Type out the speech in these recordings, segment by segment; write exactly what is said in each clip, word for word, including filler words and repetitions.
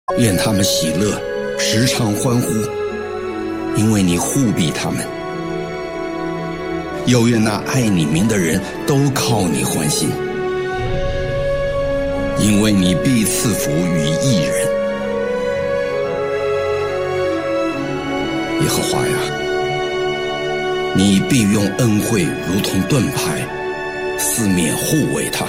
愿他们喜乐，时常欢呼，因为你护庇他们。又愿那爱你名的人都靠你欢心，因为你必赐福于义人。耶和华呀，你必用恩惠如同盾牌，四面护卫他。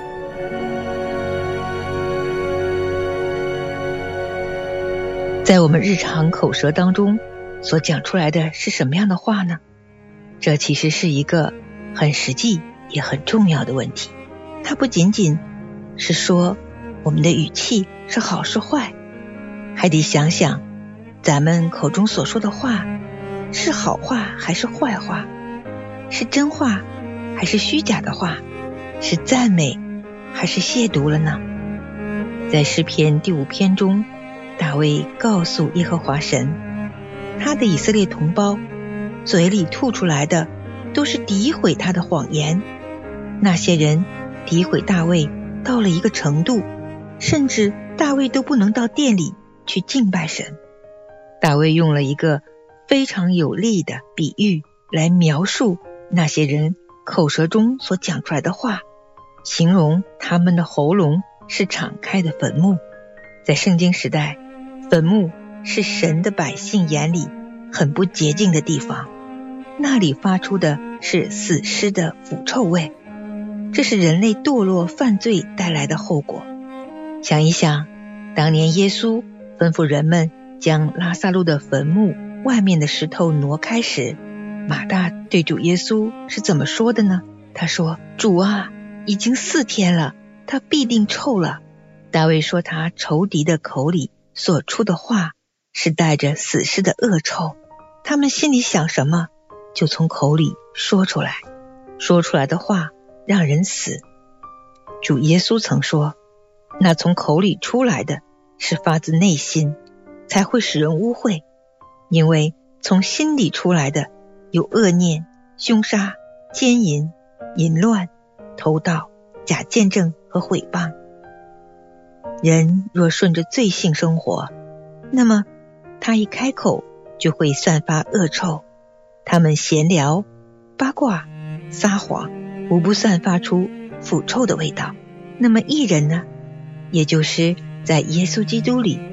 在我们日常口舌当中所讲出来的是什么样的话呢？这其实是一个很实际也很重要的问题。它不仅仅是说我们的语气是好是坏，还得想想咱们口中所说的话是好话还是坏话，是真话还是虚假的话，是赞美还是亵渎了呢？在诗篇第五篇中，大卫告诉耶和华神，他的以色列同胞嘴里吐出来的都是诋毁他的谎言。那些人诋毁大卫到了一个程度，甚至大卫都不能到殿里去敬拜神。大卫用了一个非常有力的比喻来描述那些人口舌中所讲出来的话，形容他们的喉咙是敞开的坟墓。在圣经时代，坟墓是神的百姓眼里很不洁净的地方，那里发出的是死尸的腐臭味，这是人类堕落犯罪带来的后果。想一想，当年耶稣吩咐人们将拉撒路的坟墓外面的石头挪开时，马大对主耶稣是怎么说的呢？他说，主啊，已经四天了，他必定臭了。大卫说他仇敌的口里所出的话是带着死尸的恶臭，他们心里想什么就从口里说出来，说出来的话让人死。主耶稣曾说，那从口里出来的是发自内心，才会使人污秽，因为从心里出来的有恶念、凶杀、奸淫、淫乱、偷盗、假见证和毁谤。人若顺着罪性生活，那么他一开口就会散发恶臭。他们闲聊、八卦、撒谎，无不散发出腐臭的味道。那么义人呢，也就是在耶稣基督里